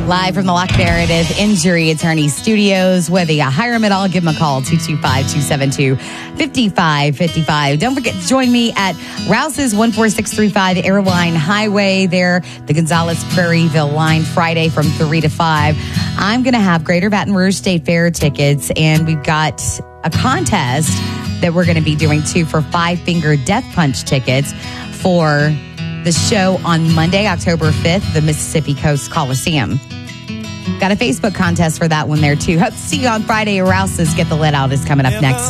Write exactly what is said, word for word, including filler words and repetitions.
Live from the Lock Narrative Injury Attorney Studios. Whether you hire them at all, give them a call, two two five, two seven two, five five five five. Don't forget to join me at Rouse's one four six three five Airline Highway there, the Gonzales Prairieville line, Friday from three to five. I'm going to have Greater Baton Rouge State Fair tickets, and we've got a contest that we're going to be doing, too, for Five Finger Death Punch tickets for the show on Monday, October fifth, the Mississippi Coast Coliseum. Got a Facebook contest for that one there, too. Hope to see you on Friday. Rouse's Get the Let Out is coming up next.